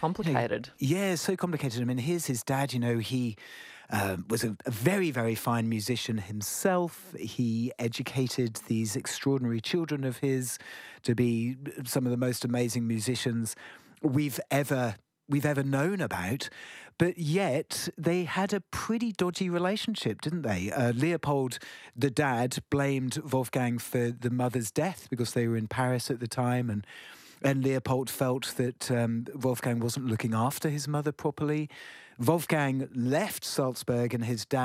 complicated. Yeah, so complicated. I mean, here's his dad. He was a very, very fine musician himself. He educated these extraordinary children of his to be some of the most amazing musicians we've ever known about. But yet they had a pretty dodgy relationship, didn't they? Leopold, the dad, blamed Wolfgang for the mother's death because they were in Paris at the time, and Leopold felt that Wolfgang wasn't looking after his mother properly. Wolfgang left Salzburg, and his dad